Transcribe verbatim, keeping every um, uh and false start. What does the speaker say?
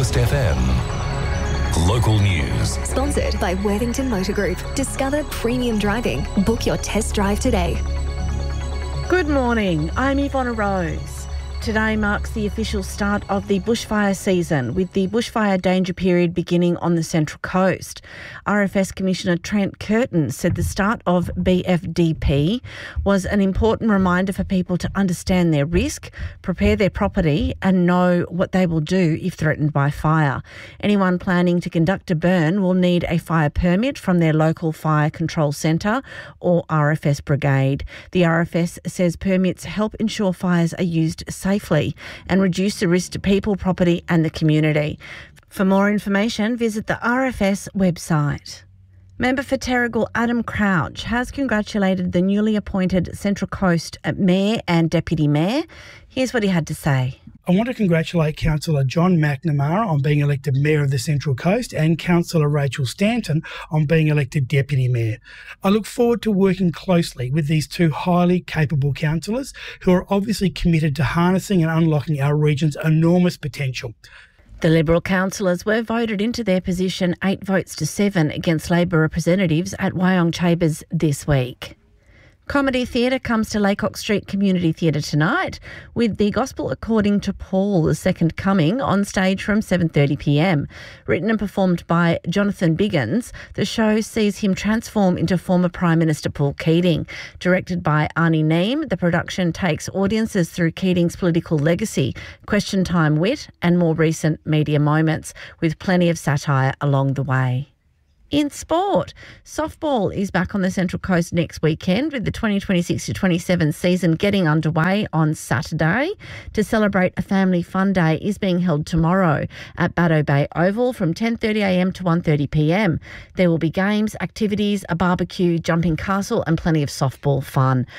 West F M. Local news. Sponsored by Worthington Motor Group. Discover premium driving. Book your test drive today. Good morning, I'm Ivonna Rose. Today marks the official start of the bushfire season, with the bushfire danger period beginning on the Central Coast. R F S Commissioner Trent Curtin said the start of B F D P was an important reminder for people to understand their risk, prepare their property and know what they will do if threatened by fire. Anyone planning to conduct a burn will need a fire permit from their local fire control centre or R F S brigade. The R F S says permits help ensure fires are used safely and reduce the risk to people, property and the community. For more information, visit the R F S website. Member for Terrigal Adam Crouch has congratulated the newly appointed Central Coast Mayor and Deputy Mayor. Here's what he had to say. I want to congratulate Councillor John McNamara on being elected Mayor of the Central Coast and Councillor Rachel Stanton on being elected Deputy Mayor. I look forward to working closely with these two highly capable councillors who are obviously committed to harnessing and unlocking our region's enormous potential. The Liberal councillors were voted into their position eight votes to seven against Labor representatives at Wyong Chambers this week. Comedy theatre comes to Laycock Street Community Theatre tonight with The Gospel According to Paul, the Second Coming, on stage from seven thirty p m. Written and performed by Jonathan Biggins, the show sees him transform into former Prime Minister Paul Keating. Directed by Arnie Neem, the production takes audiences through Keating's political legacy, question time wit and more recent media moments, with plenty of satire along the way. In sport, softball is back on the Central Coast next weekend with the twenty twenty-six to twenty-seven season getting underway on Saturday. To celebrate a family fun day is being held tomorrow at Baddo Bay Oval from ten thirty a m to one thirty p m. There will be games, activities, a barbecue, jumping castle and plenty of softball fun.